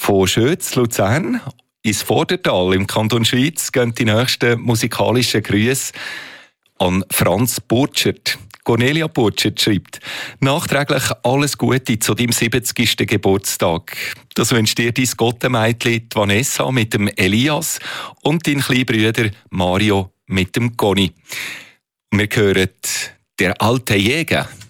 Von Schötz, Luzern, ins Vordertal im Kanton Schwyz gehen die nächsten musikalischen Grüße an Franz Burtschert. Cornelia Burtschert schreibt: nachträglich alles Gute zu deinem 70. Geburtstag. Das wünscht dir dein Gottemädchen Vanessa mit dem Elias und dein kleiner Bruder Mario mit dem Conny. Wir hören «Der alte Jäger».